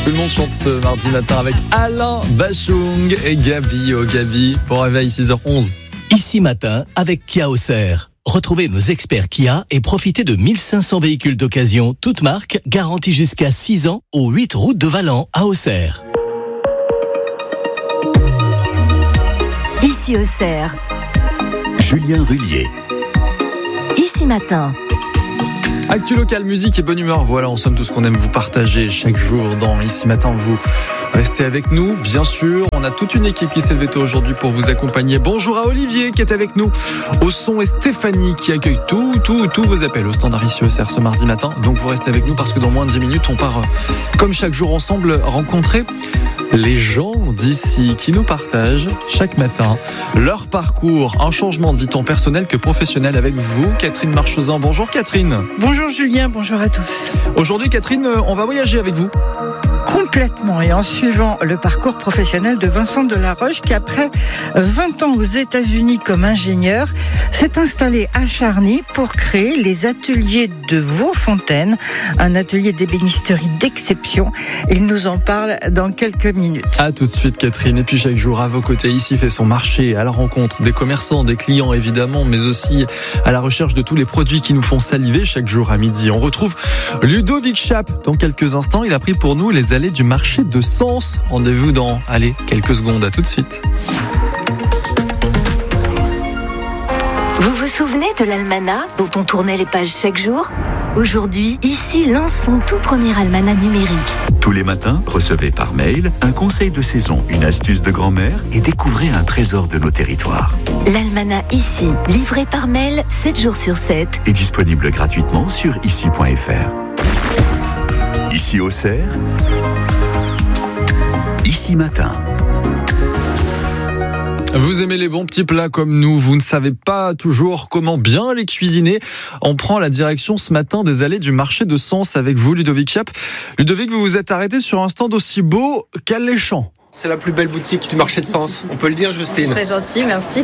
Tout le monde chante ce mardi matin avec Alain Bachung et Gabi. Oh Gabi, bon réveil 6h11. Ici matin avec Kia Auxerre. Retrouvez nos experts Kia et profitez de 1500 véhicules d'occasion, toutes marques, garantis jusqu'à 6 ans, aux 8 routes de Valent à Auxerre. Ici Auxerre. Julien Rullier. Ici matin. Actu local, musique et bonne humeur. Voilà, en somme tout ce qu'on aime vous partager chaque jour dans Ici Matin. Vous restez avec nous, bien sûr. On a toute une équipe qui s'est levée tôt aujourd'hui pour vous accompagner. Bonjour à Olivier qui est avec nous au son et Stéphanie qui accueille tous vos appels au standard Ici Auxerre ce mardi matin. Donc vous restez avec nous parce que dans moins de 10 minutes, on part comme chaque jour ensemble rencontrer les gens d'ici qui nous partagent chaque matin leur parcours, un changement de vie tant personnel que professionnel avec vous, Catherine Marchezan. Bonjour Catherine. Bonjour Julien, bonjour à tous. Aujourd'hui Catherine, on va voyager avec vous. Complètement, et en suivant le parcours professionnel de Vincent Delaroche qui, après 20 ans aux États-Unis comme ingénieur, s'est installé à Charny pour créer les ateliers de Vaufontaine, un atelier d'ébénisterie d'exception. Il nous en parle dans quelques minutes. À tout de suite Catherine, et puis chaque jour à vos côtés ici fait son marché à la rencontre des commerçants, des clients évidemment, mais aussi à la recherche de tous les produits qui nous font saliver chaque jour à midi. On retrouve Ludovic Chape dans quelques instants. Il a pris pour nous les allées du marché de Sens. Rendez-vous dans, quelques secondes. À tout de suite. Vous vous souvenez de l'almanach dont on tournait les pages chaque jour ? Aujourd'hui, ici lance son tout premier almanach numérique. Tous les matins, recevez par mail un conseil de saison, une astuce de grand-mère et découvrez un trésor de nos territoires. L'almanach ici, livré par mail 7 jours sur 7. Et disponible gratuitement sur ici.fr. Ici Auxerre, Ici Matin. Vous aimez les bons petits plats comme nous, vous ne savez pas toujours comment bien les cuisiner. On prend la direction ce matin des allées du marché de Sens avec vous, Ludovic Chape. Ludovic, vous vous êtes arrêté sur un stand aussi beau qu'alléchant. C'est la plus belle boutique du marché de Sens, on peut le dire Justine. Très gentil, merci.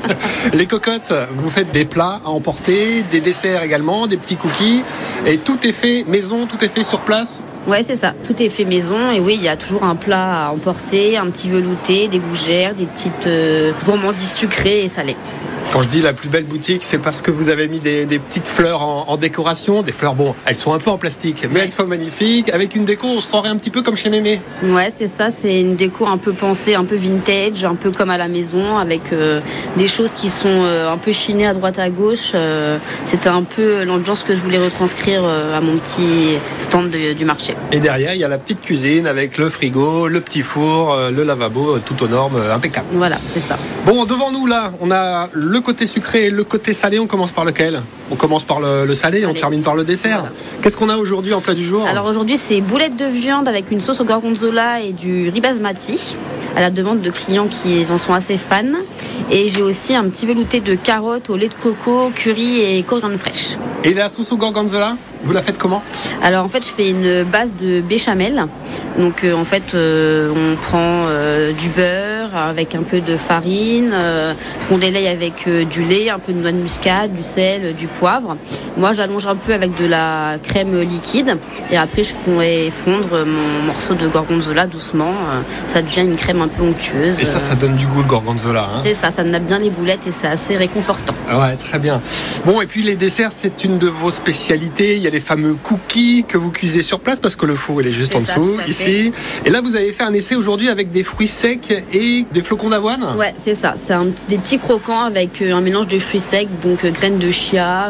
Les cocottes, vous faites des plats à emporter, des desserts également, des petits cookies, et tout est fait maison, tout est fait sur place. Ouais, c'est ça, tout est fait maison, et oui, il y a toujours un plat à emporter, un petit velouté, des gougères, des petites gourmandises sucrées et salées. Quand je dis la plus belle boutique, c'est parce que vous avez mis des petites fleurs en décoration. Des fleurs, bon, elles sont un peu en plastique, mais elles sont magnifiques. Avec une déco, on se croirait un petit peu comme chez Mémé. Ouais, c'est ça, c'est une déco un peu pensée, un peu vintage, un peu comme à la maison, avec des choses qui sont un peu chinées à droite à gauche. C'était un peu l'ambiance que je voulais retranscrire à mon petit stand du marché. Et derrière, il y a la petite cuisine avec le frigo, le petit four, le lavabo, tout aux normes, impeccable. Voilà, c'est ça. Bon, devant nous, là, on a le côté sucré et le côté salé. On commence par lequel ? On commence par le salé et on termine par le dessert. Voilà. Qu'est-ce qu'on a aujourd'hui en plat du jour ? Alors aujourd'hui, c'est boulettes de viande avec une sauce au gorgonzola et du riz basmati, à la demande de clients qui en sont assez fans. Et j'ai aussi un petit velouté de carottes au lait de coco, curry et coriandre fraîche. Et la sauce au gorgonzola, vous la faites comment ? Alors en fait, je fais une base de béchamel. Donc en fait, on prend du beurre avec un peu de farine, qu'on délaye avec du lait, un peu de noix de muscade, du sel, du poivre. Moi, j'allonge un peu avec de la crème liquide et après, je fais fondre mon morceau de gorgonzola doucement. Ça devient une crème un peu onctueuse. Et ça donne du goût le gorgonzola. Hein ? C'est ça nappe bien les boulettes et c'est assez réconfortant. Ouais, très bien. Bon, et puis les desserts, c'est une de vos spécialités. Il y a les fameux cookies que vous cuisez sur place parce que le four, il est juste en dessous, ici. Et là, vous avez fait un essai aujourd'hui avec des fruits secs et des flocons d'avoine ? Ouais, c'est ça. C'est des petits croquants avec un mélange de fruits secs, donc graines de chia,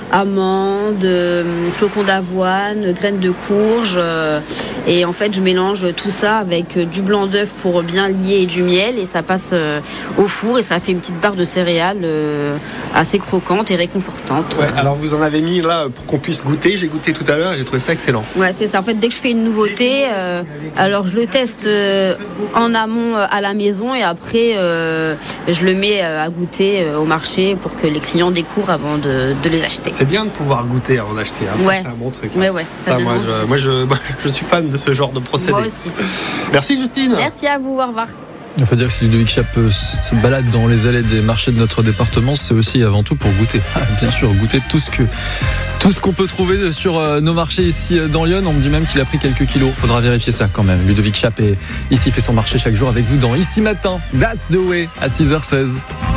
amandes, flocons d'avoine, graines de courge. Et en fait, je mélange tout ça avec du blanc d'œuf pour bien lier et du miel. Et ça passe au four et ça fait une petite barre de céréales assez croquante et réconfortante. Ouais, alors vous en avez mis là pour qu'on puisse goûter. J'ai goûté tout à l'heure et j'ai trouvé ça excellent. Ouais, c'est ça. En fait, dès que je fais une nouveauté, alors je le teste en amont à la maison et après je le mets à goûter au marché pour que les clients découvrent avant de les acheter. C'est bien de pouvoir goûter avant d'acheter. Hein. Ouais. Ça, c'est un bon truc. Ouais. Ça, moi, je suis fan de ce genre de procédé. Moi aussi. Merci Justine. Merci à vous. Au revoir. Il faut dire que si Ludovic Chape se balade dans les allées des marchés de notre département, c'est aussi avant tout pour goûter. Bien sûr, goûter tout ce Tout ce qu'on peut trouver sur nos marchés ici dans Lyon. On me dit même qu'il a pris quelques kilos. Faudra vérifier ça quand même. Ludovic Chappé, ici, fait son marché chaque jour avec vous dans Ici Matin. That's the way, à 6h16.